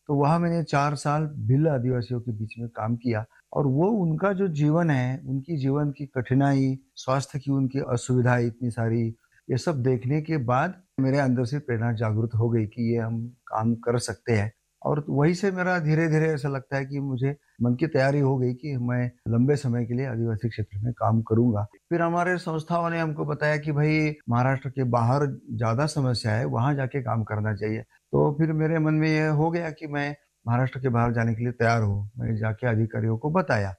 तो वहाँ मैंने 4 साल भिल्ल आदिवासियों के बीच में काम किया और वो उनका जो जीवन है, उनकी जीवन की कठिनाई, स्वास्थ्य की उनकी असुविधाएँ इतनी सारी, ये सब देखने के बाद मेरे अंदर से प्रेरणा जागृत हो गई कि ये हम काम कर सकते हैं। और वहीं से मेरा धीरे-धीरे ऐसा लगता है कि मुझे मन की तैयारी हो गई कि मैं लंबे समय के लिए आदिवासी क्षेत्र में काम करूँगा। फिर हमारे संस्थाओं ने हमको बताया कि भई महाराष्ट्र के बाहर ज़्यादा समस्या है, वहाँ जाके काम करना चाहिए। तो फिर मेरे मन में ये हो गया कि मैं महाराष्ट्र के बाहर जाने के लिए तैयार हूँ। मैं जाके अधिकारियों को बताया।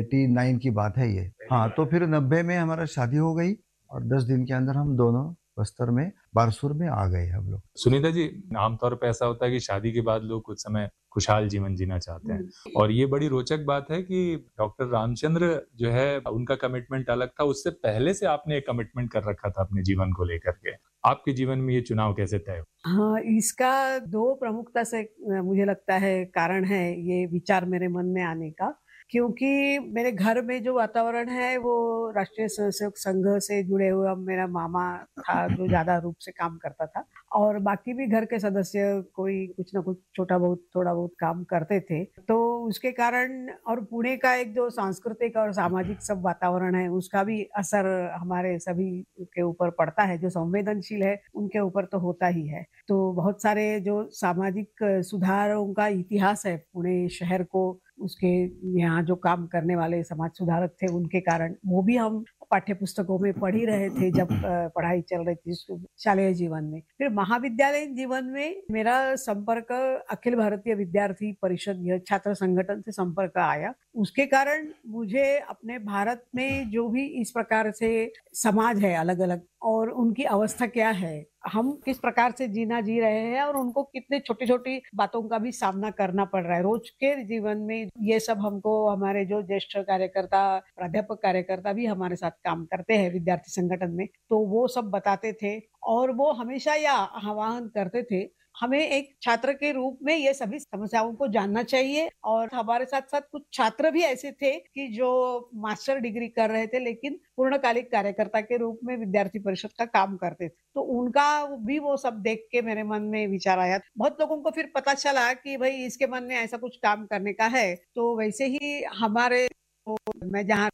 89 की बात है ये। हाँ, तो फिर 90 में हमारा शादी हो गई और 10 दिन के अंदर हम दोनों बस्तर में, बारसूर में आ गए हम लोग। सुनीता जी, आमतौर पे ऐसा होता है कि शादी के बाद लोग कुछ समय खुशहाल जीवन जीना चाहते हैं और ये बड़ी रोचक बात है कि डॉक्टर रामचंद्र जो है उनका कमिटमेंट अलग था, उससे पहले से आपने एक कमिटमेंट कर रखा था अपने जीवन को लेकर के। आपके जीवन में ये चुनाव कैसे तय हुआ? हाँ, इसका 2 प्रमुखता से मुझे लगता है कारण है ये विचार मेरे मन में आने का। क्योंकि मेरे घर में जो वातावरण है वो राष्ट्रीय स्वयंसेवक संघ से जुड़े हुए अब मेरा मामा था जो ज़्यादा रूप से काम करता था और बाकी भी घर के सदस्य कोई कुछ ना कुछ छोटा बहुत थोड़ा बहुत काम करते थे। तो उसके कारण और पुणे का एक जो सांस्कृतिक और सामाजिक सब वातावरण है उसका भी असर हमारे सभी के ऊपर पड़ता है। जो संवेदनशील है उनके ऊपर तो होता ही है। तो बहुत सारे जो सामाजिक सुधारों का इतिहास है पुणे शहर को उसके यहाँ जो काम करने वाले समाज सुधारक थे उनके कारण वो भी हम पाठ्य पुस्तकों में पढ़ ही रहे थे जब पढ़ाई चल रही थी शालेय जीवन में। फिर महाविद्यालयीन जीवन में मेरा संपर्क अखिल भारतीय विद्यार्थी परिषद यह छात्र संगठन से संपर्क आया। उसके कारण मुझे अपने भारत में जो भी इस प्रकार से समाज है अलग-अलग और उनकी अवस्था क्या है, हम किस प्रकार से जीना जी रहे हैं और उनको कितने छोटी-छोटी बातों का भी सामना करना पड़ रहा है। रोज के जीवन में ये सब हमको हमारे जो ज्येष्ठ कार्यकर्ता, प्राध्यापक कार्यकर्ता भी हमारे साथ काम करते हैं विद्यार्थी संगठन में, तो वो सब बताते थे और वो हमेशा यह आह्वान करते थे हमें एक छात्र के रूप में ये सभी समस्याओं को जानना चाहिए और हमारे साथ-साथ कुछ छात्र भी ऐसे थे कि जो मास्टर डिग्री कर रहे थे लेकिन पूर्णकालिक कार्यकर्ता के रूप में विद्यार्थी परिषद का काम करते थे। तो उनका भी वो सब देख के मेरे मन में विचार आया। बहुत लोगों को फिर पता चला कि भई इसके मन में ऐसा कुछ काम करने का है। तो वैसे ही हमारे तो मैं जहाँ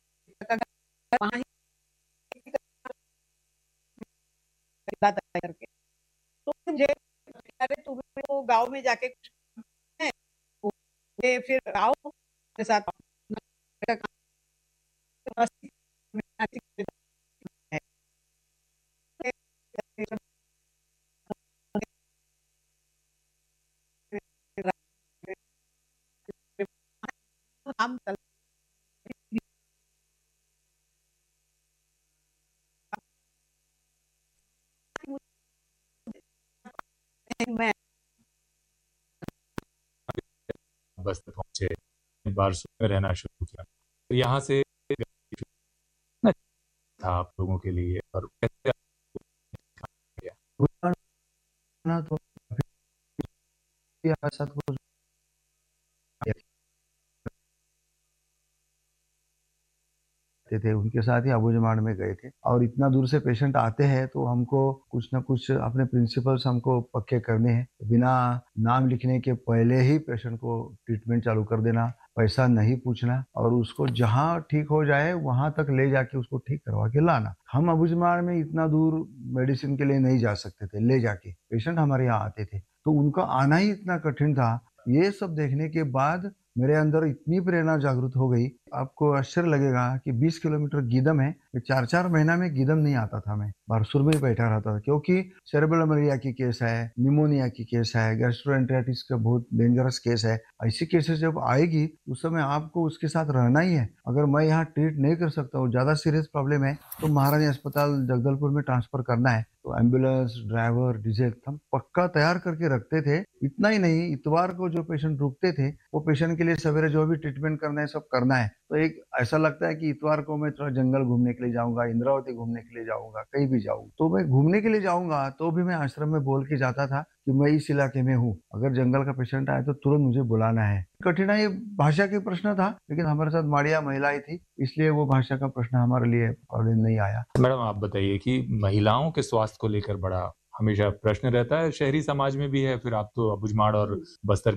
वहाँ ही करके तो मुझे अरे तुम्हें तो गाँव में जाके कुछ है, ये फिर आओ मेरे साथ काम मैं बस्तर पहुंचे, बारसूर में रहना शुरू किया। तो यहाँ से कितना था आप लोगों के लिए और कैसे आपको किया? ना तो ऐसा कुछ थे, उनके साथ ही अबूझमाड़ में गए थे और इतना दूर से पेशेंट आते हैं तो हमको कुछ ना कुछ अपने प्रिंसिपल्स हमको पक्के करने हैं। बिना नाम लिखने के पहले ही पेशेंट को ट्रीटमेंट चालू कर देना, पैसा नहीं पूछना और उसको जहाँ ठीक हो जाए वहाँ तक ले जाके उसको ठीक करवा के लाना। हम अबूझमाड़ में इतना दूर मेडिसिन के लिए नहीं जा सकते थे ले जाके, पेशेंट हमारे यहाँ आते थे। तो उनका आना ही इतना कठिन था, ये सब देखने के बाद मेरे अंदर इतनी प्रेरणा जागृत हो गई, आपको आश्चर्य लगेगा कि 20 किलोमीटर गीदम है, 4-4 महीना में गीदम नहीं आता था मैं, बारसूर में ही बैठा रहता था क्योंकि सेरेब्रल मलेरिया की केस है, निमोनिया की केस है, गैस्ट्रोएंटेराइटिस का बहुत डेंजरस केस है। ऐसी केसेस जब आएगी, उस समय आपको उसके साथ रहना ही है। अगर मैं यहाँ ट्रीट नहीं कर सकता हूँ, ज़्यादा सीरियस प्रॉब्लम है, तो महारानी अस्पताल जगदलपुर में ट्रांसफ़र करना है। तो एम्बुलेंस, ड्राइवर, डीजल हम पक्का तैयार करके रखते थे। इतना ही नहीं, इतवार को जो पेशेंट रुकते थे, वो पेशेंट के लिए सवेरे जो भी ट्रीटमेंट करना है, सब करना है। तो एक ऐसा लगता है कि इतवार को मैं थोड़ा जंगल घूमने के लिए जाऊँगा, इंद्रावती घूमने के लिए जाऊँगा, कहीं भी जाऊँ। तो मैं घूमने के लिए जाऊँगा, तो भी मैं आश्रम में बोल के जाता था कि मैं इस इलाके में हूँ। अगर जंगल का पेशेंट आए, तो तुरंत मुझे बुलाना है। कठिनाई भाषा का प्रश्न था, लेकिन हमारे साथ माड़िया महिलाएँ थी, इसलिए वो भाषा का प्रश्न हमारे लिए प्रॉब्लम नहीं आया। मैडम आप बताइए कि महिलाओं के स्वास्थ्य को लेकर बड़ा हमेशा प्रश्न रहता है, शहरी समाज में भी है, फिर आप तो अबूझमाड़ और बस्तर